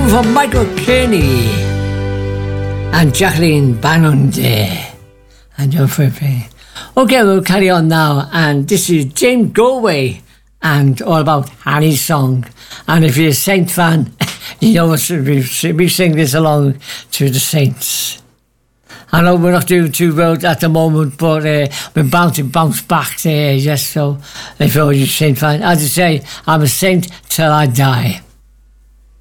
From Michael Kearney and Jacqueline Bannon there and John Frippe. Okay, we'll carry on now, and this is James Galway and all about Harry's song. And if you're a Saint fan, you know we sing this along to the Saints. I know we're not doing too well at the moment, but we're bound to bounce back there, yes. So if you're a Saint fan, as I say, I'm a Saint till I die.